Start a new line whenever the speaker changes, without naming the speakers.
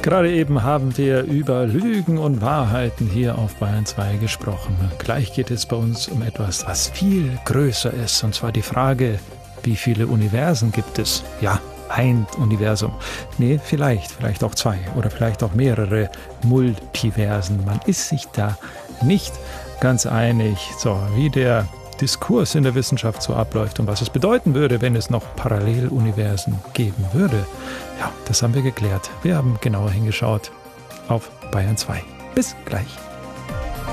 Gerade eben haben wir über Lügen und Wahrheiten hier auf Bayern 2 gesprochen. Gleich geht es bei uns um etwas, was viel größer ist, und zwar die Frage, wie viele Universen gibt es? Ja, ein Universum. Nee, vielleicht auch zwei oder vielleicht auch mehrere Multiversen. Man ist sich da nicht ganz einig, so wie der Diskurs in der Wissenschaft so abläuft und was es bedeuten würde, wenn es noch Paralleluniversen geben würde. Ja, das haben wir geklärt. Wir haben genauer hingeschaut auf Bayern 2. Bis gleich.